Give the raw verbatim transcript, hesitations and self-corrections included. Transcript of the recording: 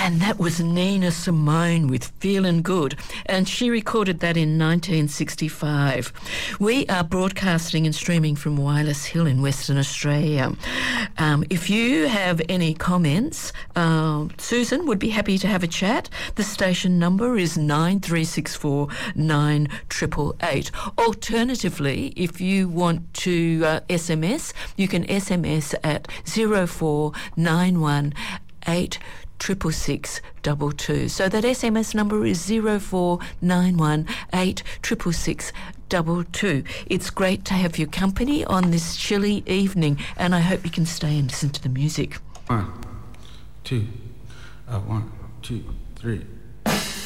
And that was Nina Simone with Feelin' Good, and she recorded that in nineteen sixty-five. We are broadcasting and streaming from Wireless Hill in Western Australia. Um, if you have any comments, uh, Susan would be happy to have a chat. The station number is nine three six four nine eight eight eight. Alternatively, if you want to uh, S M S, you can S M S at zero four nine one eight triple six double two. So that S M S number is zero four nine one eight triple six double two. It's great to have your company on this chilly evening, and I hope you can stay and listen to the music. One, two, uh, one, two, three.